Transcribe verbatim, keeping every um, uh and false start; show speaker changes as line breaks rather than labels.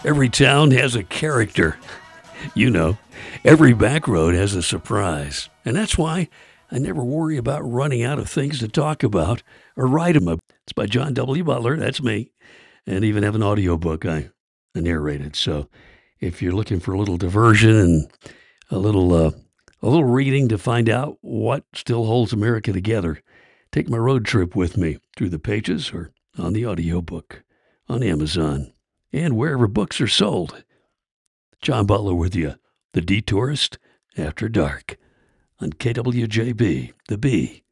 Every town has a character. You know, every back road has a surprise. And that's why I never worry about running out of things to talk about or write them up. It's by John W. Butler. That's me. And even have an audiobook I, I narrated. So if you're looking for a little diversion and a little uh, a little reading to find out what still holds America together, take my road trip with me through the pages or on the audiobook on Amazon and wherever books are sold. John Butler with you, The Detourist After Dark on K W J B, The Bee.